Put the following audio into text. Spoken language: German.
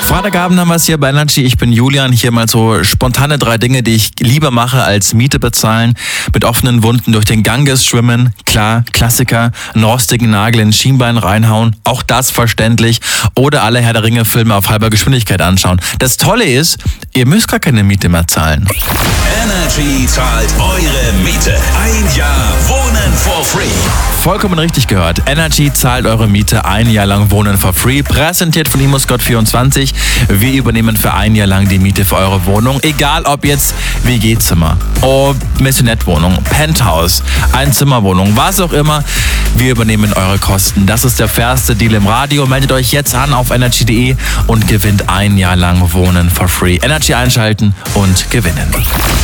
Freitagabend haben wir es hier bei Energy. Ich bin Julian. Hier mal so spontane 3 Dinge, die ich lieber mache als Miete bezahlen. Mit offenen Wunden durch den Ganges schwimmen. Klar, Klassiker. Einen rostigen Nagel ins Schienbein reinhauen. Auch das verständlich. Oder alle Herr der Ringe Filme auf halber Geschwindigkeit anschauen. Das Tolle ist, ihr müsst gar keine Miete mehr zahlen. Energy zahlt eure Miete. Ein Jahr Wohnen for free. Vollkommen richtig gehört. Energy zahlt eure Miete 1 Jahr lang Wohnen for free. Präsentiert von ImmoScout24. Wir übernehmen für 1 Jahr lang die Miete für eure Wohnung. Egal ob jetzt WG-Zimmer, Maisonette-Wohnung, Penthouse, Einzimmerwohnung, was auch immer. Wir übernehmen eure Kosten. Das ist der fairste Deal im Radio. Meldet euch jetzt an auf energy.de und gewinnt 1 Jahr lang Wohnen for free. Energy einschalten und gewinnen.